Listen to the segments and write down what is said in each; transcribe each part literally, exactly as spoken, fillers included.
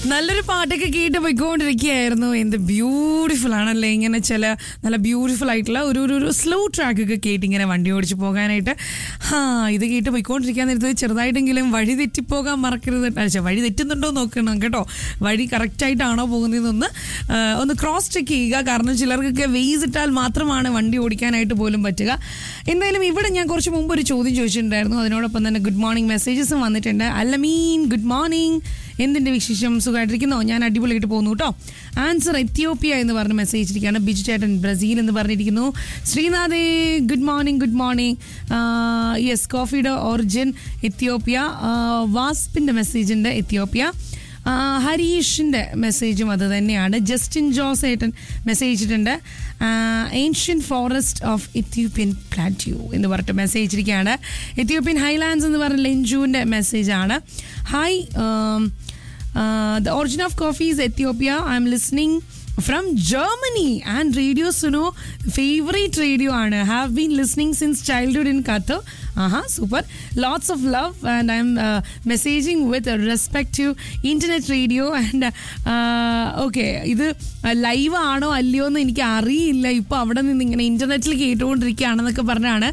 നല്ലൊരു പാട്ടൊക്കെ കേട്ട് പോയിക്കൊണ്ടിരിക്കുകയായിരുന്നു. എന്ത് ബ്യൂട്ടിഫുൾ ആണല്ലേ, ഇങ്ങനെ ചില നല്ല ബ്യൂട്ടിഫുൾ ആയിട്ടുള്ള ഒരു ഒരു സ്ലോ ട്രാക്കൊക്കെ കേട്ട് ഇങ്ങനെ വണ്ടി ഓടിച്ച് പോകാനായിട്ട്. ഹാ ഇത് കേട്ട് പോയിക്കൊണ്ടിരിക്കാൻ നേരത്ത് ചെറുതായിട്ടെങ്കിലും വഴി തെറ്റിപ്പോകാൻ മറക്കരുത്. അല്ല, വഴി തെറ്റുന്നുണ്ടോ നോക്കണം കേട്ടോ, വഴി കറക്റ്റായിട്ടാണോ പോകുന്നതെന്നൊന്ന് ഒന്ന് ക്രോസ് ചെക്ക് ചെയ്യുക. കാരണം ചിലർക്കൊക്കെ വെയ്സ് ഇട്ടാൽ മാത്രമാണ് വണ്ടി ഓടിക്കാനായിട്ട് പോലും പറ്റുക. എന്തായാലും ഇവിടെ ഞാൻ കുറച്ച് മുമ്പ് ഒരു ചോദ്യം ചോദിച്ചിട്ടുണ്ടായിരുന്നു. അതിനോടൊപ്പം തന്നെ ഗുഡ് മോർണിംഗ് മെസ്സേജസും വന്നിട്ടുണ്ട്. അല്ലമീൻ ഗുഡ് മോർണിംഗ്, എന്തിൻ്റെ വിശേഷം, സുഖമായിട്ടിരിക്കുന്നോ? ഞാൻ അടിപൊളിയായിട്ട് പോകുന്നു കേട്ടോ. ആൻസർ എത്യോപ്യ എന്ന് പറഞ്ഞ് മെസ്സേജ് ഇരിക്കുകയാണ്. ബിജു ചേട്ടൻ ബ്രസീൽ എന്ന് പറഞ്ഞിരിക്കുന്നു. ശ്രീനാഥേ good morning good morning. Yes, കോഫിയുടെ origin Ethiopia. വാസ്പിൻ്റെ message ഉണ്ട് എത്യോപ്യ. ഹരീഷിൻ്റെ മെസ്സേജും അത് തന്നെയാണ്. ജസ്റ്റിൻ ജോസ് ഏട്ടൻ മെസ്സേജ് ഇട്ടിട്ടുണ്ട്. Ancient forest of Ethiopian plateau എന്ന് പറഞ്ഞിട്ട് മെസ്സേജ് ഇരിക്കുകയാണ്. എത്യോപ്യൻ ഹൈലാൻഡ്സ് എന്ന് പറഞ്ഞ ലെഞ്ചുവിൻ്റെ മെസ്സേജാണ്. Hi, the origin of coffee is Ethiopia. I'm listening from Germany and Radio Suno favorite radio aanu. Have been listening since childhood in Qatar. Aha, super. Lots of love and I'm uh, messaging with respect to internet radio and uh, okay, ഇത് live ആണോ അല്ലയോ എന്ന് എനിക്ക് അറിയില്ല. ഇപ്പോൾ അവിടെ നിന്ന് ഇങ്ങനെ ഇന്റർനെറ്റിൽ കേട്ടുകൊണ്ടിരിക്കുകയാണെന്നൊക്കെ പറഞ്ഞാണ്.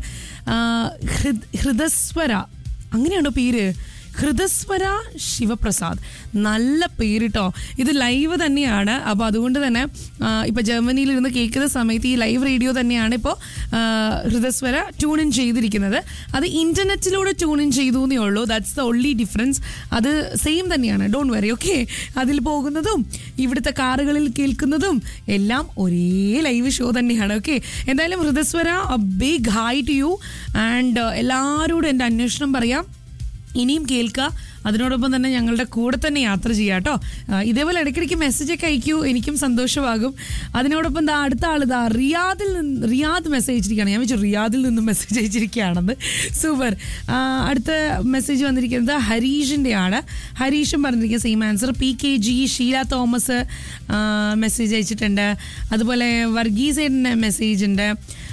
ഹൃദസ്വര അങ്ങനെയാണോ പേര്? ഹൃദസ്വര ശിവപ്രസാദ്, നല്ല പേര് കേട്ടോ. ഇത് ലൈവ് തന്നെയാണ്. അപ്പോൾ അതുകൊണ്ട് തന്നെ ഇപ്പോൾ ജർമ്മനിയിലിരുന്ന് കേൾക്കുന്ന സമയത്ത് ഈ ലൈവ് റേഡിയോ തന്നെയാണ് ഇപ്പോൾ ഹൃദസ്വര ട്യൂൺ ഇൻ ചെയ്തിരിക്കുന്നത്. അത് ഇൻ്റർനെറ്റിലൂടെ ട്യൂൺ ഇൻ ചെയ്തു എന്നേ ഉള്ളൂ. That's the only difference. അത് സെയിം തന്നെയാണ്, ഡോണ്ട് വെറി. ഓക്കെ, അതിൽ പോകുന്നതും ഇവിടുത്തെ കാറുകളിൽ കേൾക്കുന്നതും എല്ലാം ഒരേ ലൈവ് ഷോ തന്നെയാണ്. ഓക്കെ, എന്തായാലും ഹൃദസ്വര big hi to you and എല്ലാവരോടും എൻ്റെ അന്വേഷണം പറയാം. ഇനിയും കേൾക്കുക, അതിനോടൊപ്പം തന്നെ ഞങ്ങളുടെ കൂടെ തന്നെ യാത്ര ചെയ്യാം കേട്ടോ. ഇതേപോലെ ഇടയ്ക്കിടയ്ക്ക് മെസ്സേജൊക്കെ അയക്കൂ, എനിക്കും സന്തോഷമാകും. അതിനോടൊപ്പം ദാ അടുത്ത ആൾ ഇതാ റിയാദിൽ നിന്ന് റിയാദ് മെസ്സേജ് അയച്ചിരിക്കുകയാണ്. ഞാൻ വെച്ചു റിയാദിൽ നിന്നും മെസ്സേജ് അയച്ചിരിക്കുകയാണെന്ന്. സൂപ്പർ. അടുത്ത മെസ്സേജ് വന്നിരിക്കുന്നത് ഹരീഷിൻ്റെ ആണ്. ഹരീഷും പറഞ്ഞിരിക്കുക same answer. P K G Sheela Thomas message അയച്ചിട്ടുണ്ട്. അതുപോലെ വർഗീസേൻ്റെ മെസ്സേജ് ഉണ്ട്.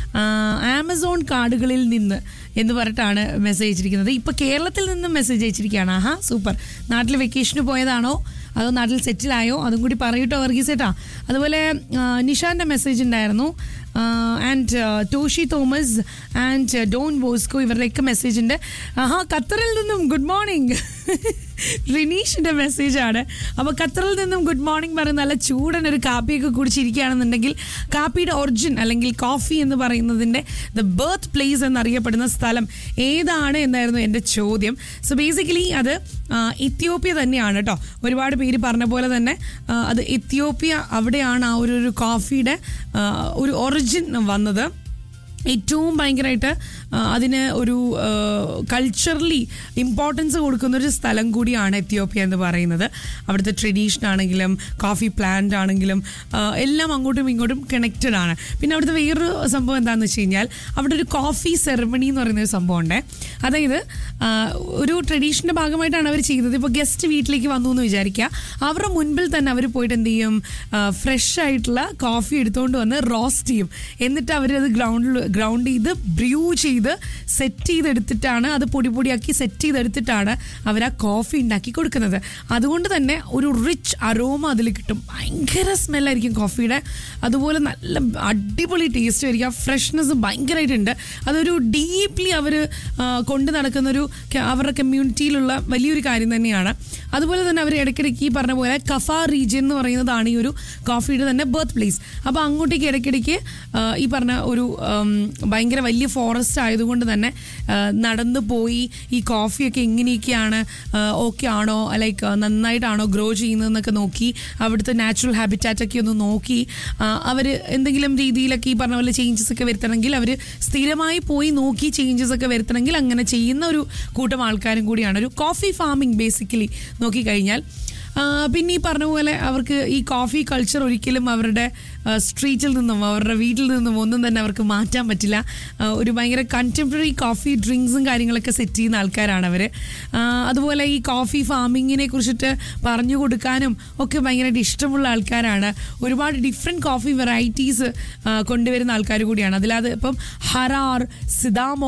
ആമസോൺ കാർഡുകളിൽ നിന്ന് എന്ന് പറഞ്ഞിട്ടാണ് മെസ്സേജ് അയച്ചിരിക്കുന്നത്. ഇപ്പോൾ കേരളത്തിൽ നിന്നും മെസ്സേജ് അയച്ചിരിക്കുകയാണ്. ആഹാ സൂപ്പർ. നാട്ടിൽ വെക്കേഷന് പോയതാണോ അതോ നാട്ടിൽ സെറ്റിലായോ അതും കൂടി പറയൂട്ടോ വർഗീസേട്ടാ. അതുപോലെ നിഷാൻ്റെ മെസ്സേജ് ഉണ്ടായിരുന്നു. And Toshi Thomas and Don Bosco ഇവരുടെയൊക്കെ മെസ്സേജ് ഉണ്ട്. ആഹാ ഖത്തറിൽ നിന്നും ഗുഡ് മോർണിംഗ് റിനീഷിൻ്റെ മെസ്സേജാണ്. അപ്പോൾ ഖത്തറിൽ നിന്നും ഗുഡ് മോർണിംഗ് പറയുന്ന നല്ല ചൂടനൊരു കാപ്പിയൊക്കെ കുടിച്ചിരിക്കുകയാണെന്നുണ്ടെങ്കിൽ കാപ്പിയുടെ ഒറിജിൻ അല്ലെങ്കിൽ കോഫി എന്ന് പറയുന്നതിൻ്റെ ദ ബർത്ത് പ്ലേസ് എന്നറിയപ്പെടുന്ന സ്ഥലം ഏതാണ് എന്നായിരുന്നു എൻ്റെ ചോദ്യം. സോ ബേസിക്കലി അത് എത്യോപ്യ തന്നെയാണ് കേട്ടോ. ഒരുപാട് പേര് പറഞ്ഞ പോലെ തന്നെ അത് എത്യോപ്യ, അവിടെയാണ് ആ ഒരു ഒരു കോഫിയുടെ ഒരു ഒറിജിൻ വന്നത്. ഏറ്റവും ഭയങ്കരമായിട്ട് അതിന് ഒരു കൾച്ചറലി ഇമ്പോർട്ടൻസ് കൊടുക്കുന്നൊരു സ്ഥലം കൂടിയാണ് എത്യോപ്യ എന്ന് പറയുന്നത്. അവിടുത്തെ ട്രഡീഷൻ ആണെങ്കിലും കോഫി പ്ലാന്റ് ആണെങ്കിലും എല്ലാം അങ്ങോട്ടും ഇങ്ങോട്ടും കണക്റ്റഡ് ആണ്. പിന്നെ അവിടുത്തെ വേറൊരു സംഭവം എന്താണെന്ന് വെച്ച് കഴിഞ്ഞാൽ അവിടെ ഒരു കോഫി സെറമണി എന്ന് പറയുന്നൊരു സംഭവം ഉണ്ട്. അതായത് ഒരു ട്രഡീഷൻ്റെ ഭാഗമായിട്ടാണ് അവർ ചെയ്തത്. ഇപ്പോൾ ഗസ്റ്റ് വീട്ടിലേക്ക് വന്നു എന്ന് വിചാരിക്കുക, അവരുടെ മുൻപിൽ തന്നെ അവർ പോയിട്ട് എന്ത് ചെയ്യും, ഫ്രഷ് ആയിട്ടുള്ള കോഫി എടുത്തുകൊണ്ട് വന്ന് റോസ്റ്റ് ചെയ്യും. എന്നിട്ട് അവരത് ഗ്രൗണ്ടിൽ ഗ്രൗണ്ട് ചെയ്ത് ബ്രൂ ചെയ്ത് സെറ്റ് ചെയ്തെടുത്തിട്ടാണ്, അത് പൊടി പൊടിയാക്കി സെറ്റ് ചെയ്തെടുത്തിട്ടാണ് അവർ ആ കോഫി ഉണ്ടാക്കി കൊടുക്കുന്നത്. അതുകൊണ്ട് തന്നെ ഒരു റിച്ച് അരോമ അതിൽ കിട്ടും. ഭയങ്കര സ്മെല്ലായിരിക്കും കോഫിയുടെ. അതുപോലെ നല്ല അടിപൊളി ടേസ്റ്റ് ആയിരിക്കും. ആ ഫ്രഷ്നെസ് ഭയങ്കരമായിട്ടുണ്ട്. അതൊരു ഡീപ്ലി അവർ കൊണ്ട് നടക്കുന്നൊരു അവരുടെ കമ്മ്യൂണിറ്റിയിലുള്ള വലിയൊരു കാര്യം തന്നെയാണ്. അതുപോലെ തന്നെ അവർ ഇടയ്ക്കിടയ്ക്ക് ഈ പറഞ്ഞ പോലെ കഫ റീജിയൻ എന്ന് പറയുന്നതാണ് ഈ ഒരു കോഫിയുടെ തന്നെ ബർത്ത് പ്ലേസ്. അപ്പോൾ അങ്ങോട്ടേക്ക് ഇടയ്ക്കിടയ്ക്ക് ഈ പറഞ്ഞ ഒരു ഭയങ്കര വലിയ ഫോറസ്റ്റ് ആയതുകൊണ്ട് തന്നെ നടന്നു പോയി ഈ കോഫിയൊക്കെ എങ്ങനെയൊക്കെയാണ്, ഓക്കെ ആണോ, ലൈക്ക് നന്നായിട്ടാണോ ഗ്രോ ചെയ്യുന്നതെന്നൊക്കെ നോക്കി അവിടുത്തെ നാച്ചുറൽ ഹാബിറ്റാറ്റൊക്കെ ഒന്ന് നോക്കി അവർ എന്തെങ്കിലും രീതിയിലൊക്കെ ഈ പറഞ്ഞ പോലെ ചേഞ്ചസ് ഒക്കെ വരുത്തണമെങ്കിൽ അവർ സ്ഥിരമായി പോയി നോക്കി ചേഞ്ചസ് ഒക്കെ വരുത്തണമെങ്കിൽ അങ്ങനെ ചെയ്യുന്ന ഒരു കൂട്ടം ആൾക്കാരും കൂടിയാണ്. ഒരു കോഫി ഫാമിംഗ് ബേസിക്കലി നോക്കിക്കഴിഞ്ഞാൽ. പിന്നെ ഈ പറഞ്ഞ പോലെ അവർക്ക് ഈ കോഫി കൾച്ചർ ഒരിക്കലും അവരുടെ സ്ട്രീറ്റിൽ നിന്നും അവരുടെ വീട്ടിൽ നിന്നും ഒന്നും തന്നെ അവർക്ക് മാറ്റാൻ പറ്റില്ല. ഒരു ഭയങ്കര കണ്ടംപററി കോഫി ഡ്രിങ്ക്സും കാര്യങ്ങളൊക്കെ സെറ്റ് ചെയ്യുന്ന ആൾക്കാരാണ് അവർ. അതുപോലെ ഈ കോഫി ഫാമിങ്ങിനെ കുറിച്ചിട്ട് പറഞ്ഞു കൊടുക്കാനും ഒക്കെ ഭയങ്കരമായിട്ട് ഇഷ്ടമുള്ള ആൾക്കാരാണ്. ഒരുപാട് ഡിഫറെൻറ്റ് കോഫി വെറൈറ്റീസ് കൊണ്ടുവരുന്ന ആൾക്കാർ കൂടിയാണ്. അതിലത് ഇപ്പം ഹറാർ, സിദാമോ,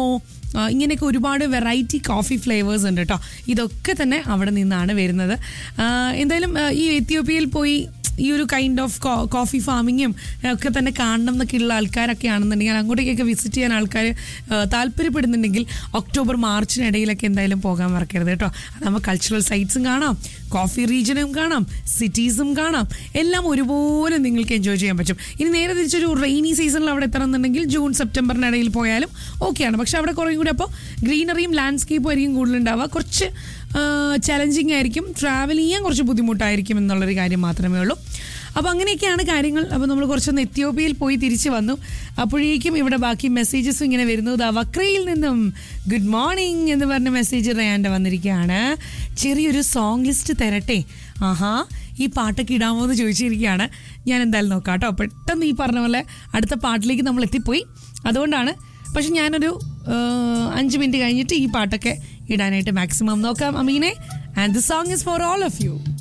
ഇങ്ങനെയൊക്കെ ഒരുപാട് വെറൈറ്റി കോഫി ഫ്ലേവേഴ്സ് ഉണ്ട് കേട്ടോ. ഇതൊക്കെ തന്നെ അവിടെ നിന്നാണ് വരുന്നത്. എന്തായാലും ഈ എത്യോപ്യയിൽ പോയി ഈ ഒരു കൈൻഡ് ഓഫ് കോഫി ഫാമിങ്ങും ഒക്കെ തന്നെ കാണണം എന്നൊക്കെ ഉള്ള ആൾക്കാരൊക്കെ ആണെന്നുണ്ടെങ്കിൽ, അങ്ങോട്ടേക്കൊക്കെ വിസിറ്റ് ചെയ്യാൻ ആൾക്കാർ താല്പര്യപ്പെടുന്നുണ്ടെങ്കിൽ ഒക്ടോബർ മാർച്ചിനിടയിലൊക്കെ എന്തായാലും പോകാൻ മറക്കരുത് കേട്ടോ. അതാകുമ്പോൾ കൾച്ചറൽ സൈറ്റ്സും കാണാം, കോഫി റീജിയനും കാണാം, സിറ്റീസും കാണാം, എല്ലാം ഒരുപോലെ നിങ്ങൾക്ക് എൻജോയ് ചെയ്യാൻ പറ്റും. ഇനി നേരെ തിരിച്ചൊരു റെയിനി സീസണിൽ അവിടെ എത്തണമെന്നുണ്ടെങ്കിൽ ജൂൺ സെപ്റ്റംബറിനിടയിൽ പോയാലും ഓക്കെയാണ്. പക്ഷെ അവിടെ കുറേ കൂടി അപ്പോൾ ഗ്രീനറിയും ലാൻഡ്സ്കേപ്പും ആയിരിക്കും കൂടുതലുണ്ടാവുക. കുറച്ച് ചലഞ്ചിങ് ആയിരിക്കും, ട്രാവൽ ചെയ്യാൻ കുറച്ച് ബുദ്ധിമുട്ടായിരിക്കും എന്നുള്ളൊരു കാര്യം മാത്രമേ ഉള്ളൂ. അപ്പോൾ അങ്ങനെയൊക്കെയാണ് കാര്യങ്ങൾ. അപ്പോൾ നമ്മൾ കുറച്ചൊന്ന് എത്യോപ്യയിൽ പോയി തിരിച്ചു വന്നു. അപ്പോഴേക്കും ഇവിടെ ബാക്കി മെസ്സേജസും ഇങ്ങനെ വരുന്നു. ദാ വക്രയിൽ നിന്നും ഗുഡ് മോർണിംഗ് എന്ന് പറഞ്ഞ മെസ്സേജ് റയാൻ്റെ വന്നിരിക്കുകയാണ്. ചെറിയൊരു സോങ് ലിസ്റ്റ് തരട്ടെ, ആഹാ ഈ പാട്ടൊക്കെ ഇടാമോ എന്ന് ചോദിച്ചിരിക്കുകയാണ്. ഞാൻ എന്തായാലും നോക്കാം കേട്ടോ. പെട്ടെന്ന് ഈ പറഞ്ഞ പോലെ അടുത്ത പാട്ടിലേക്ക് നമ്മൾ എത്തിപ്പോയി, അതുകൊണ്ടാണ്. പക്ഷെ ഞാനൊരു അഞ്ച് മിനിറ്റ് കഴിഞ്ഞിട്ട് ഈ പാട്ടൊക്കെ ഇടാനായിട്ട് മാക്സിമം നോക്കാം അമീനെ. And the song is for all of U.